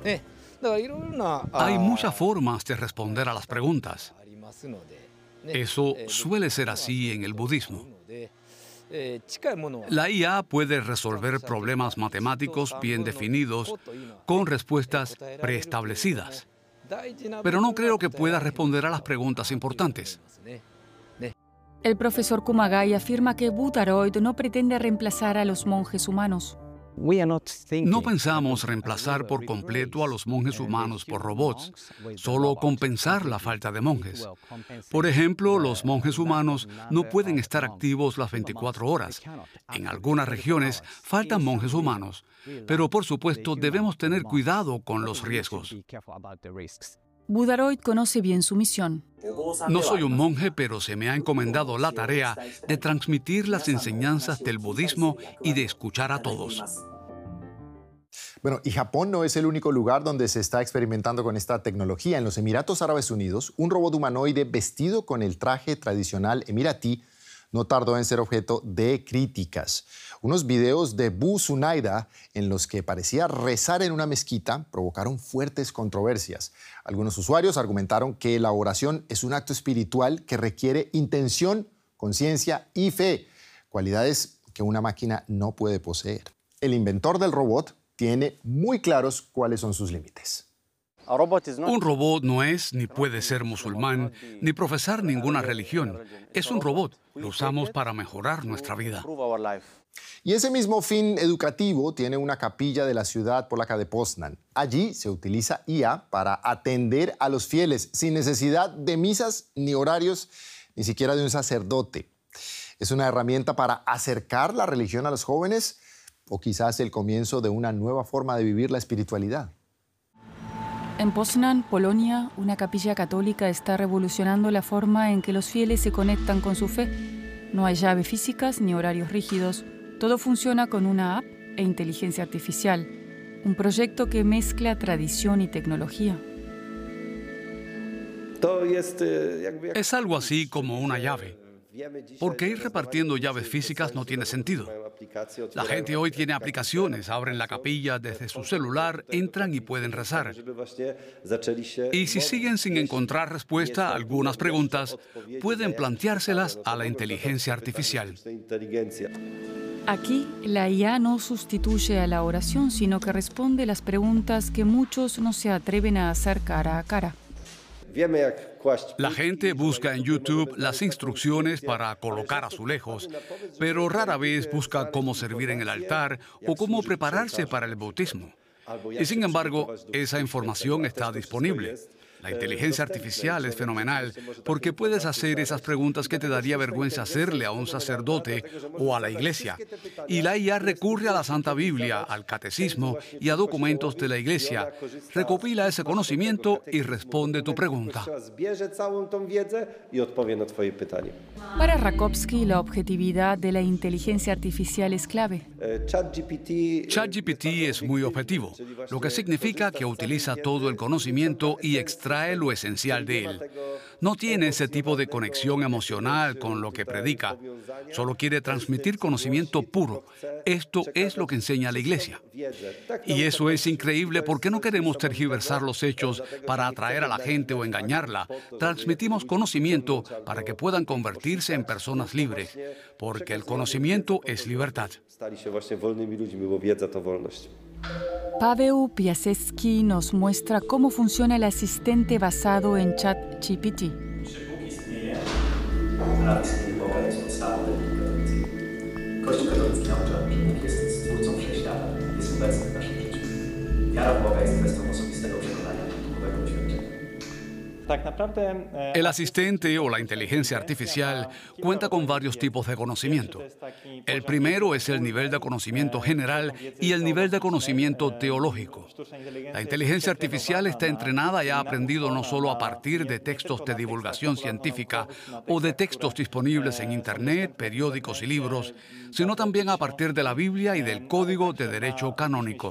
Hay muchas formas de responder a las preguntas. Eso suele ser así en el budismo. La IA puede resolver problemas matemáticos bien definidos con respuestas preestablecidas, pero no creo que pueda responder a las preguntas importantes. El profesor Kumagai afirma que Butaroid no pretende reemplazar a los monjes humanos. No pensamos reemplazar por completo a los monjes humanos por robots, solo compensar la falta de monjes. Por ejemplo, los monjes humanos no pueden estar activos las 24 horas. En algunas regiones faltan monjes humanos, pero por supuesto debemos tener cuidado con los riesgos. Butaroid conoce bien su misión. No soy un monje, pero se me ha encomendado la tarea de transmitir las enseñanzas del budismo y de escuchar a todos. Bueno, y Japón no es el único lugar donde se está experimentando con esta tecnología. En los Emiratos Árabes Unidos, un robot humanoide vestido con el traje tradicional emiratí no tardó en ser objeto de críticas. Unos videos de Bu Sunaida, en los que parecía rezar en una mezquita, provocaron fuertes controversias. Algunos usuarios argumentaron que la oración es un acto espiritual que requiere intención, conciencia y fe, cualidades que una máquina no puede poseer. El inventor del robot tiene muy claros cuáles son sus límites. Un robot no es ni puede ser musulmán, ni profesar ninguna religión. Es un robot. Lo usamos para mejorar nuestra vida. Y ese mismo fin educativo tiene una capilla de la ciudad polaca de Poznań. Allí se utiliza IA para atender a los fieles sin necesidad de misas ni horarios, ni siquiera de un sacerdote. Es una herramienta para acercar la religión a los jóvenes o quizás el comienzo de una nueva forma de vivir la espiritualidad. En Poznań, Polonia, una capilla católica está revolucionando la forma en que los fieles se conectan con su fe. No hay llaves físicas ni horarios rígidos. Todo funciona con una app e inteligencia artificial. Un proyecto que mezcla tradición y tecnología. Es algo así como una llave. Porque ir repartiendo llaves físicas no tiene sentido. La gente hoy tiene aplicaciones, abren la capilla desde su celular, entran y pueden rezar. Y si siguen sin encontrar respuesta a algunas preguntas, pueden planteárselas a la inteligencia artificial. Aquí, la IA no sustituye a la oración, sino que responde las preguntas que muchos no se atreven a hacer cara a cara. La gente busca en YouTube las instrucciones para colocar azulejos, pero rara vez busca cómo servir en el altar o cómo prepararse para el bautismo. Y sin embargo, esa información está disponible. La inteligencia artificial es fenomenal porque puedes hacer esas preguntas que te daría vergüenza hacerle a un sacerdote o a la iglesia. Y la IA recurre a la Santa Biblia, al catecismo y a documentos de la iglesia. Recopila ese conocimiento y responde tu pregunta. Para Rakowski, la objetividad de la inteligencia artificial es clave. ChatGPT es muy objetivo, lo que significa que utiliza todo el conocimiento y extrae lo esencial de él. No tiene ese tipo de conexión emocional con lo que predica. Solo quiere transmitir conocimiento puro. Esto es lo que enseña la iglesia. Y eso es increíble porque no queremos tergiversar los hechos para atraer a la gente o engañarla. Transmitimos conocimiento para que puedan convertirse en personas libres, porque el conocimiento es libertad. Paweł Piasecki nos muestra cómo funciona el asistente basado en ChatGPT. Kościół katolicki naucza, że Bóg jest Stwórcą Wszechświata, jest obecny w naszym życiu. Wiara w Boga jest kwestią osobistego przekonania i duchowego doświadczenia. El asistente o la inteligencia artificial cuenta con varios tipos de conocimiento. El primero es el nivel de conocimiento general y el nivel de conocimiento teológico. La inteligencia artificial está entrenada y ha aprendido no solo a partir de textos de divulgación científica o de textos disponibles en Internet, periódicos y libros, sino también a partir de la Biblia y del Código de Derecho Canónico.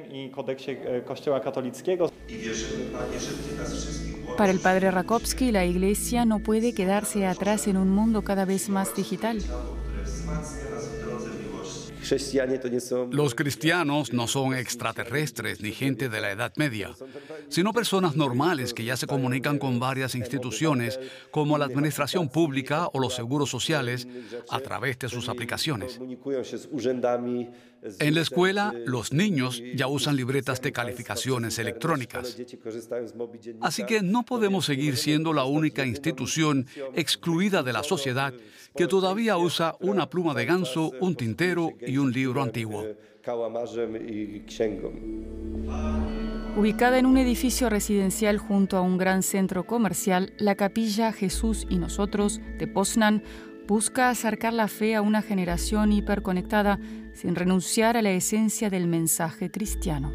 Para el padre Rakowski, la Iglesia no puede quedarse atrás en un mundo cada vez más digital. Los cristianos no son extraterrestres ni gente de la Edad Media, sino personas normales que ya se comunican con varias instituciones como la administración pública o los seguros sociales a través de sus aplicaciones. En la escuela, los niños ya usan libretas de calificaciones electrónicas. Así que no podemos seguir siendo la única institución excluida de la sociedad que todavía usa una pluma de ganso, un tintero y un libro antiguo. Ubicada en un edificio residencial junto a un gran centro comercial, la capilla Jesús y Nosotros de Poznan busca acercar la fe a una generación hiperconectada sin renunciar a la esencia del mensaje cristiano.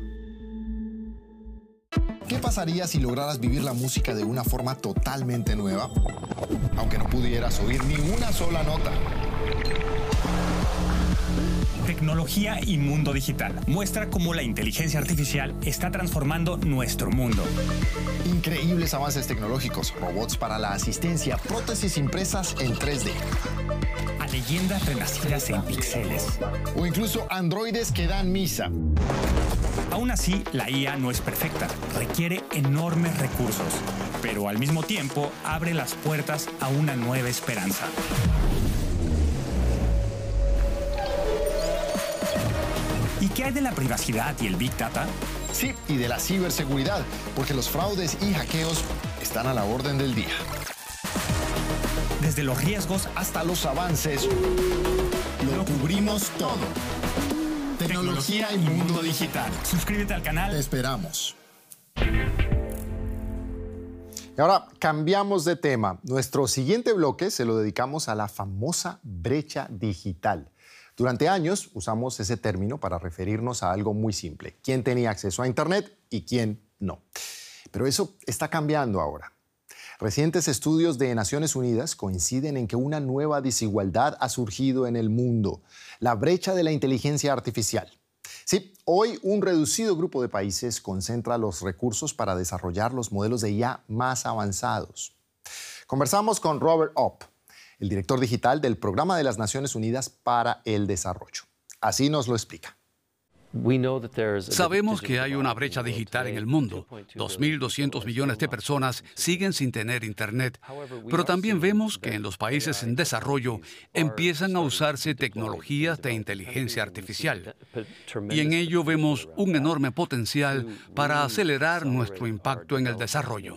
¿Qué pasaría si lograras vivir la música de una forma totalmente nueva? Aunque no pudieras oír ni una sola nota. Tecnología y mundo digital. Muestra cómo la inteligencia artificial está transformando nuestro mundo. Increíbles avances tecnológicos, robots para la asistencia, prótesis impresas en 3D. A leyendas renacidas en píxeles. O incluso androides que dan misa. Aún así, la IA no es perfecta. Requiere enormes recursos. Pero al mismo tiempo, abre las puertas a una nueva esperanza. ¿Y qué hay de la privacidad y el Big Data? Sí, y de la ciberseguridad, porque los fraudes y hackeos están a la orden del día. Desde los riesgos hasta los avances, lo cubrimos todo. Tecnología y mundo digital. Suscríbete al canal. Te esperamos. Y ahora cambiamos de tema. Nuestro siguiente bloque se lo dedicamos a la famosa brecha digital. Durante años usamos ese término para referirnos a algo muy simple: quién tenía acceso a Internet y quién no. Pero eso está cambiando ahora. Recientes estudios de Naciones Unidas coinciden en que una nueva desigualdad ha surgido en el mundo: la brecha de la inteligencia artificial. Sí, hoy un reducido grupo de países concentra los recursos para desarrollar los modelos de IA más avanzados. Conversamos con Robert Opp, el director digital del Programa de las Naciones Unidas para el Desarrollo. Así nos lo explica. Sabemos que hay una brecha digital en el mundo. 2.200 millones de personas siguen sin tener Internet. Pero también vemos que en los países en desarrollo empiezan a usarse tecnologías de inteligencia artificial. Y en ello vemos un enorme potencial para acelerar nuestro impacto en el desarrollo.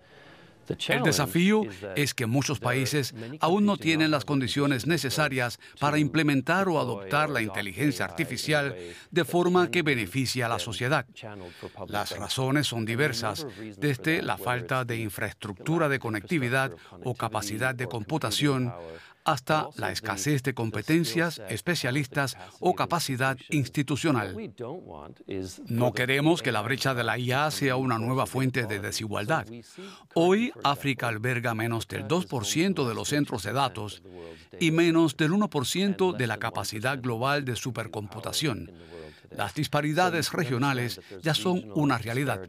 El desafío es que muchos países aún no tienen las condiciones necesarias para implementar o adoptar la inteligencia artificial de forma que beneficie a la sociedad. Las razones son diversas, desde la falta de infraestructura de conectividad o capacidad de computación, hasta la escasez de competencias, especialistas o capacidad institucional. No queremos que la brecha de la IA sea una nueva fuente de desigualdad. Hoy, África alberga menos del 2% de los centros de datos y menos del 1% de la capacidad global de supercomputación. Las disparidades regionales ya son una realidad.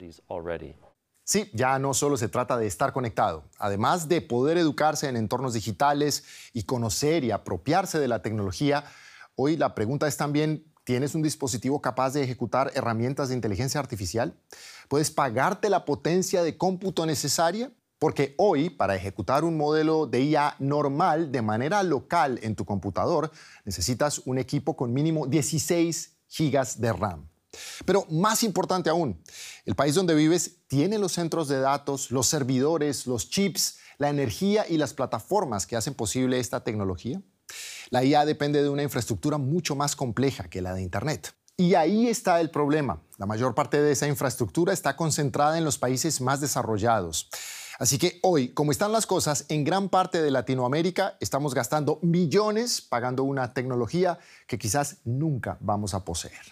Sí, ya no solo se trata de estar conectado. Además de poder educarse en entornos digitales y conocer y apropiarse de la tecnología, hoy la pregunta es también: ¿tienes un dispositivo capaz de ejecutar herramientas de inteligencia artificial? ¿Puedes pagarte la potencia de cómputo necesaria? Porque hoy, para ejecutar un modelo de IA normal de manera local en tu computador, necesitas un equipo con mínimo 16 gigas de RAM. Pero más importante aún, ¿el país donde vives tiene los centros de datos, los servidores, los chips, la energía y las plataformas que hacen posible esta tecnología? La IA depende de una infraestructura mucho más compleja que la de Internet. Y ahí está el problema. La mayor parte de esa infraestructura está concentrada en los países más desarrollados. Así que hoy, como están las cosas, en gran parte de Latinoamérica estamos gastando millones pagando una tecnología que quizás nunca vamos a poseer.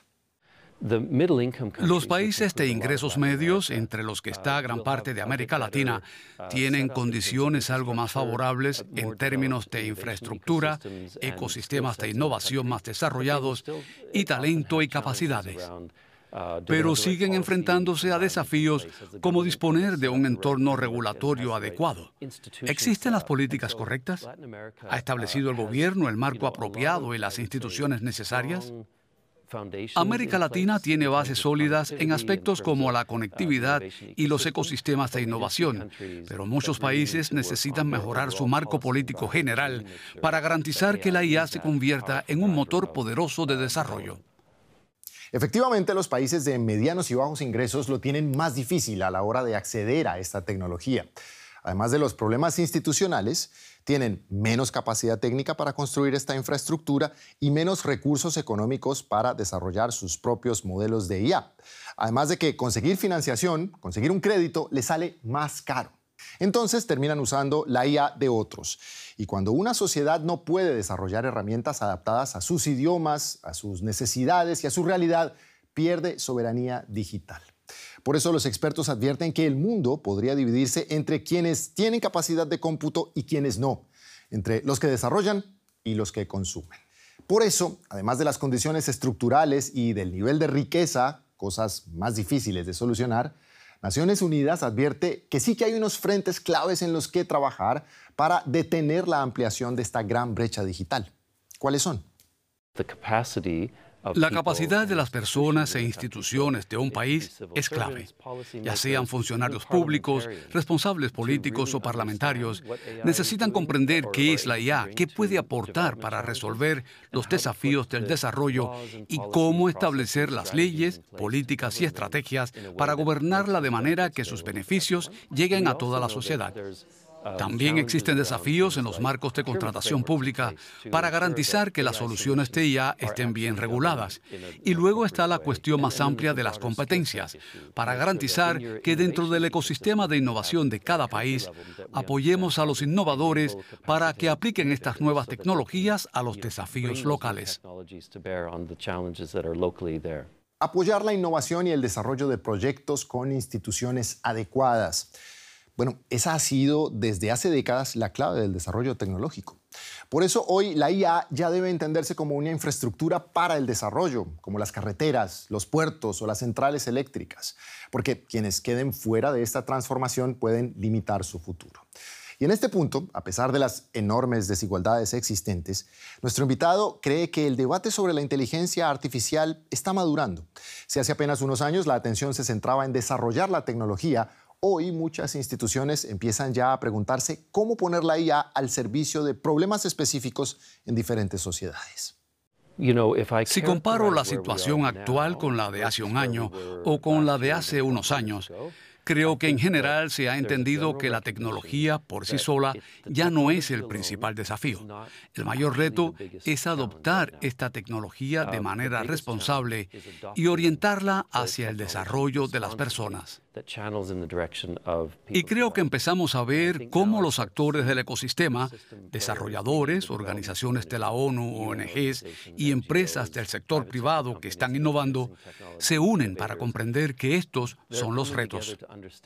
Los países de ingresos medios, entre los que está gran parte de América Latina, tienen condiciones algo más favorables en términos de infraestructura, ecosistemas de innovación más desarrollados y talento y capacidades. pero siguen enfrentándose a desafíos como disponer de un entorno regulatorio adecuado. ¿Existen las políticas correctas? ¿Ha establecido el gobierno el marco apropiado y las instituciones necesarias? América Latina tiene bases sólidas en aspectos como la conectividad y los ecosistemas de innovación, pero muchos países necesitan mejorar su marco político general para garantizar que la IA se convierta en un motor poderoso de desarrollo. Efectivamente, los países de medianos y bajos ingresos lo tienen más difícil a la hora de acceder a esta tecnología. Además de los problemas institucionales, tienen menos capacidad técnica para construir esta infraestructura y menos recursos económicos para desarrollar sus propios modelos de IA. Además de que conseguir financiación, conseguir un crédito, les sale más caro. Entonces terminan usando la IA de otros. Y cuando una sociedad no puede desarrollar herramientas adaptadas a sus idiomas, a sus necesidades y a su realidad, pierde soberanía digital. Por eso los expertos advierten que el mundo podría dividirse entre quienes tienen capacidad de cómputo y quienes no, entre los que desarrollan y los que consumen. Por eso, además de las condiciones estructurales y del nivel de riqueza, cosas más difíciles de solucionar, Naciones Unidas advierte que sí que hay unos frentes claves en los que trabajar para detener la ampliación de esta gran brecha digital. ¿Cuáles son? La capacidad de las personas e instituciones de un país es clave. Ya sean funcionarios públicos, responsables políticos o parlamentarios, necesitan comprender qué es la IA, qué puede aportar para resolver los desafíos del desarrollo y cómo establecer las leyes, políticas y estrategias para gobernarla de manera que sus beneficios lleguen a toda la sociedad. También existen desafíos en los marcos de contratación pública para garantizar que las soluciones de IA estén bien reguladas. Y luego está la cuestión más amplia de las competencias, para garantizar que dentro del ecosistema de innovación de cada país apoyemos a los innovadores para que apliquen estas nuevas tecnologías a los desafíos locales. Apoyar la innovación y el desarrollo de proyectos con instituciones adecuadas. Bueno, esa ha sido desde hace décadas la clave del desarrollo tecnológico. Por eso hoy la IA ya debe entenderse como una infraestructura para el desarrollo, como las carreteras, los puertos o las centrales eléctricas, porque quienes queden fuera de esta transformación pueden limitar su futuro. Y en este punto, a pesar de las enormes desigualdades existentes, nuestro invitado cree que el debate sobre la inteligencia artificial está madurando. Si hace apenas unos años la atención se centraba en desarrollar la tecnología, hoy muchas instituciones empiezan ya a preguntarse cómo poner la IA al servicio de problemas específicos en diferentes sociedades. Si comparo la situación actual con la de hace un año o con la de hace unos años, creo que en general se ha entendido que la tecnología por sí sola ya no es el principal desafío. El mayor reto es adoptar esta tecnología de manera responsable y orientarla hacia el desarrollo de las personas. Y creo que empezamos a ver cómo los actores del ecosistema, desarrolladores, organizaciones de la ONU, ONGs y empresas del sector privado que están innovando, se unen para comprender que estos son los retos.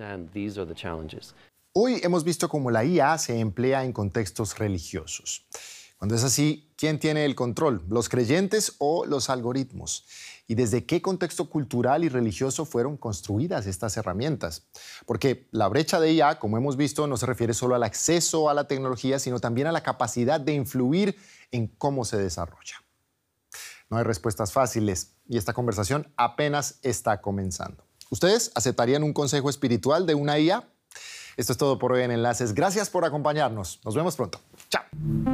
Hoy hemos visto cómo la IA se emplea en contextos religiosos. Cuando es así, ¿quién tiene el control? ¿Los creyentes o los algoritmos? ¿Y desde qué contexto cultural y religioso fueron construidas estas herramientas? Porque la brecha de IA, como hemos visto, no se refiere solo al acceso a la tecnología, sino también a la capacidad de influir en cómo se desarrolla. No hay respuestas fáciles y esta conversación apenas está comenzando. ¿Ustedes aceptarían un consejo espiritual de una IA? Esto es todo por hoy en Enlaces. Gracias por acompañarnos. Nos vemos pronto. Chao.